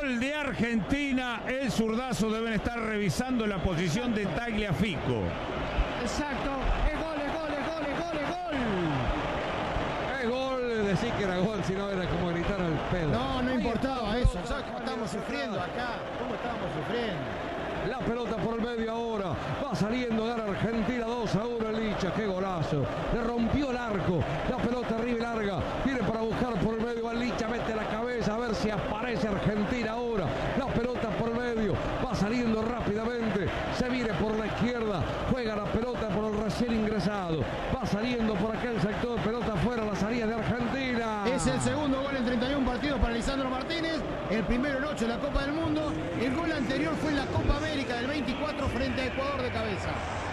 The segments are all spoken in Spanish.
Gol de Argentina. El zurdazo, deben estar revisando la posición de Tagliafico. Exacto. Es gol, es gol, es gol, es gol, es gol. Es gol, decir que era gol, si no era como gritar al pedo. No, no importaba eso. ¿Sabes cómo estamos sufriendo acá? ¿Cómo estamos sufriendo? La pelota por el medio ahora. Va saliendo, gana Argentina 2-1 el Licha. Qué golazo. Le rompió el arco. La pelota arriba y larga. Viene para buscar por el medio al Licha. Mete la cabeza a ver si aparece Argentina ahora. La pelota por el medio. Va saliendo rápidamente. Se viene por la izquierda. Juega la pelota por el recién ingresado. Va saliendo por aquel sector. Pelota afuera. La salida de Argentina. Es el segundo gol en 31 partidos para Lisandro Martínez. El primero en 8 en la Copa del Mundo. El gol anterior fue en la Copa América del 24 frente a Ecuador de cabeza.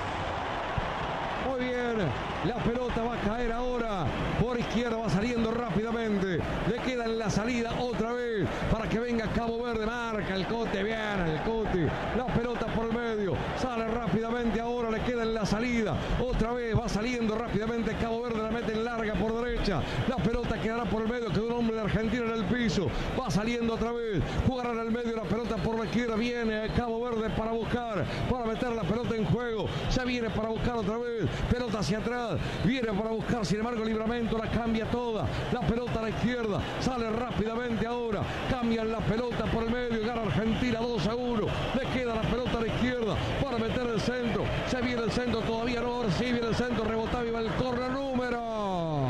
Muy bien, la pelota va a caer ahora por izquierda, va saliendo rápidamente, le queda en la salida otra vez para que venga Cabo Verde, marca el Cote, bien el Cote, la pelota por el medio, sale rápidamente ahora, le queda en la salida, otra vez va saliendo rápidamente Cabo Verde, la mete en larga por derecha, la pelota quedará por el medio, quedó un hombre de Argentina en el piso, va saliendo otra vez, jugará en el medio, la pelota por la izquierda, viene Cabo Verde para buscar, para meter la pelota en juego, ya viene para buscar otra vez, pelota hacia atrás, viene para buscar, sin embargo Livramento la cambia toda, la pelota a la izquierda, sale rápidamente ahora, cambian la pelota por el medio, gana Argentina 2-1, le queda la pelota a la izquierda para meter el centro, se viene el centro, todavía no, ahora sí viene el centro, rebotaba y va el córner número,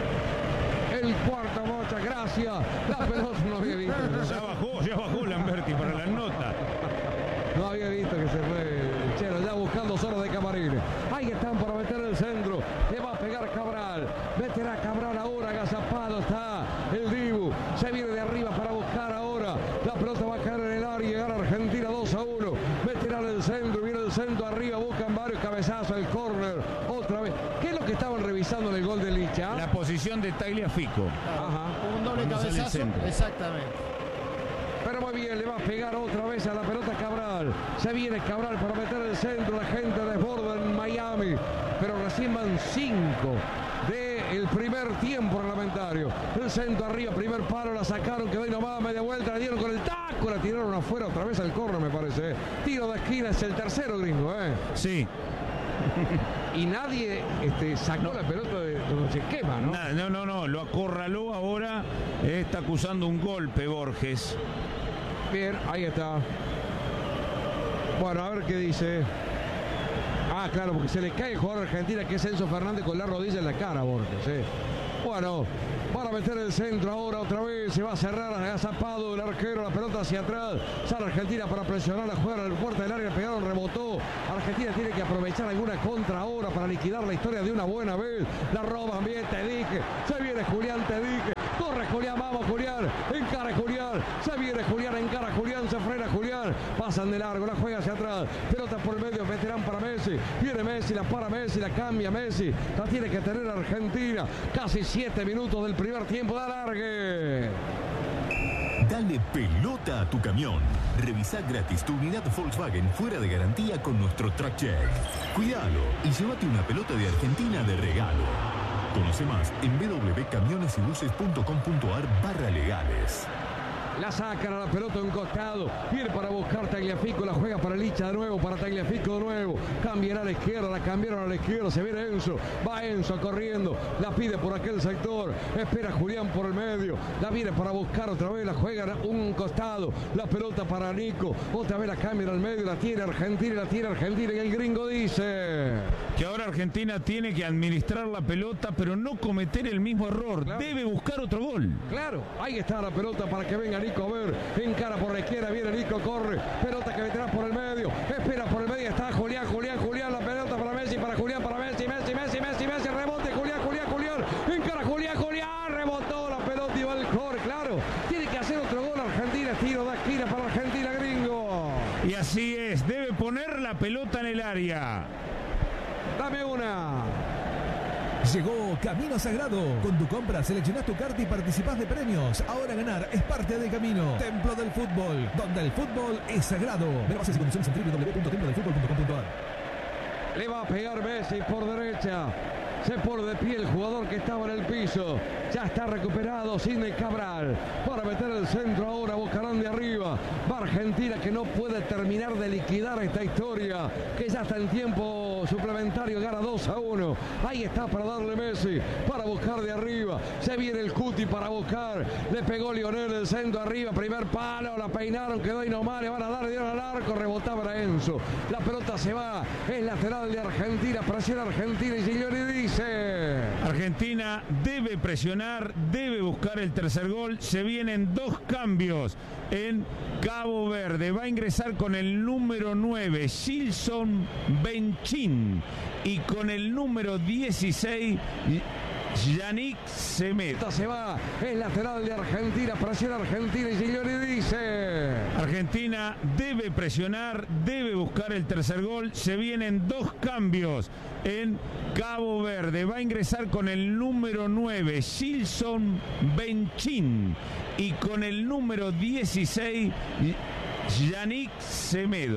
el cuarto, muchas gracias, la pelota no había visto. Ya bajó Lamberti para la nota. No había visto que se fue Chelo, ya buscando zonas de camarines. Ahí están para meter el centro. Le va a pegar Cabral. Meterá Cabral ahora. Agazapado está el Dibu. Se viene de arriba para buscar ahora. La pelota va a caer en el área. Gana Argentina 2-1. Meterá en el centro. Viene el centro arriba. Buscan varios cabezazos. El córner. Otra vez. ¿Qué es lo que estaban revisando en el gol de Licha? La posición de Tagliafico. Ajá. Un doble cabezazo. Exactamente. Pero muy bien, le va a pegar otra vez a la pelota Cabral. Se viene Cabral para meter el centro. La gente desborda en Miami. Pero recién van 5 del primer tiempo reglamentario. El centro arriba, primer palo, la sacaron, quedó ahí nomás, media vuelta, la dieron con el taco, la tiraron afuera otra vez al córner, me parece. Tiro de esquina, es el tercero, gringo, Sí. Y nadie sacó la pelota de donde se quema, ¿no? No, lo acorraló ahora, está acusando un golpe Borges. Bien, ahí está. Bueno, a ver qué dice. Ah, claro, porque se le cae el jugador argentino que es Enzo Fernández con la rodilla en la cara, Borges. Bueno, para meter el centro ahora otra vez, se va a cerrar agazapado el arquero, la pelota hacia atrás, sale Argentina para presionar, la juega en la puerta del área, pegaron, rebotó, Argentina tiene que aprovechar alguna contra ahora para liquidar la historia de una buena vez, la roban bien, te dije, se viene Julián, te dije, corre Julián, vamos Julián, encara Julián, se viene Julián, encara Julián, se frena Julián, pasan de largo, la juega hacia atrás, pelota por el medio, veterán para Messi, viene Messi, la para Messi, la cambia Messi, la tiene que tener Argentina, casi 7 minutos del primer tiempo de alargue. Dale pelota a tu camión. Revisa gratis tu unidad Volkswagen fuera de garantía con nuestro Track Check. Cuídalo y llévate una pelota de Argentina de regalo. Conoce más en www.camionesybuses.com.ar/legales. La sacan a la pelota de un costado. Viene para buscar Tagliafico. La juega para Licha de nuevo. Para Tagliafico de nuevo. Cambiará a la izquierda. La cambiaron a la izquierda. Se viene Enzo. Va Enzo corriendo. La pide por aquel sector. Espera Julián por el medio. La viene para buscar otra vez. La juega a un costado. La pelota para Nico. Otra vez la cambia al medio. La tiene Argentina. Y el gringo dice que ahora Argentina tiene que administrar la pelota, pero no cometer el mismo error. Claro. Debe buscar otro gol. Claro. Ahí está la pelota para que venga Nico. A ver, encara por la izquierda, viene Nico, corre, pelota que meterá por el medio, espera por el medio, está Julián, la pelota para Messi, para Julián, para Messi, rebote, Julián, encara Julián, rebotó la pelota y va al corner, claro, tiene que hacer otro gol Argentina, tiro de esquina para Argentina, gringo. Y así es, debe poner la pelota en el área. Dame una. Llegó Camino Sagrado. Con tu compra seleccionás tu carta y participás de premios. Ahora ganar es parte del camino. Templo del Fútbol, donde el fútbol es sagrado. Ver bases y condiciones en www.templodelfutbol.com.ar. Le va a pegar Messi por derecha. Se pone de pie el jugador que estaba en el piso. Ya está recuperado Sidney Cabral para meter el centro ahora. Bocarán de arriba. Va Argentina, que no puede terminar de liquidar esta historia, que ya está en tiempo suplementario. Gana 2-1. Ahí está para darle Messi, para buscar de arriba. Se viene el Cuti para buscar. Le pegó Lionel el centro arriba. Primer palo, la peinaron, quedó ahí nomás. Le van a dar, dieron al arco, rebotaba a Enzo. La pelota se va. Es lateral de Argentina. Presiona Argentina y Signori dice: Argentina debe presionar, debe buscar el tercer gol. Se vienen 2 cambios en Cabo Verde. Va a ingresar con el número 9, Gilson Benchin, y con el número 16, Yannick Semedo. Se va, es lateral de Argentina, presiona Argentina y Signori dice: Argentina debe presionar, debe buscar el tercer gol. Se vienen 2 cambios en Cabo Verde. Va a ingresar con el número 9, Gilson Benchin, y con el número 16, Yannick Semedo.